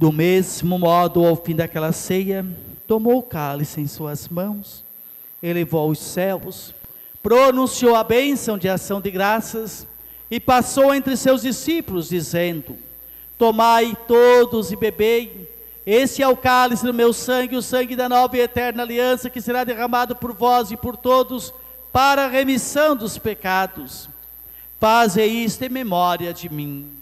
Do mesmo modo, ao fim daquela ceia, tomou o cálice em suas mãos, elevou aos céus, pronunciou a bênção de ação de graças e passou entre seus discípulos, dizendo: tomai todos e bebei, este é o cálice do meu sangue, o sangue da nova e eterna aliança, que será derramado por vós e por todos, para a remissão dos pecados. Faze isto em memória de mim.